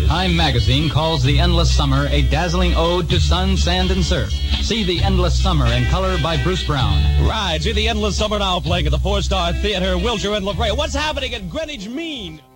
Time magazine calls The Endless Summer a dazzling ode to sun, sand, and surf. See The Endless Summer in color by Bruce Brown. Right, see The Endless Summer now playing at the 4-Star Theater, Wilshire and La Brea. What's happening at Greenwich Mean?